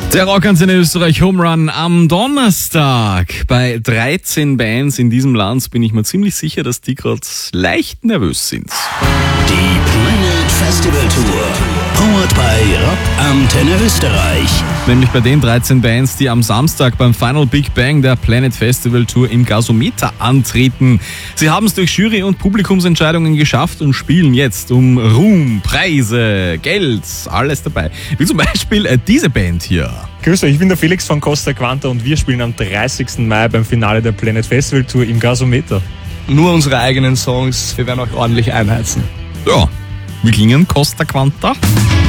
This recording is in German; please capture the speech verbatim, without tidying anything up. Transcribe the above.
Der Rockantenne Österreich Home Run am Donnerstag. Bei dreizehn Bands in diesem Land bin ich mir ziemlich sicher, dass die gerade leicht nervös sind. Die Planet Festival Tour, powered by Rockantenne Österreich. Nämlich bei den dreizehn Bands, die am Samstag beim Final Big Bang der Planet Festival Tour im Gasometer antreten. Sie haben es durch Jury- und Publikumsentscheidungen geschafft und spielen jetzt um Ruhm, Preise, Geld, alles dabei. Wie zum Beispiel äh, diese Band hier. Grüß euch, ich bin der Felix von Costa Quanta und wir spielen am dreißigsten Mai beim Finale der Planet Festival Tour im Gasometer. Nur unsere eigenen Songs, wir werden euch ordentlich einheizen. Ja, wir klingen Costa Quanta.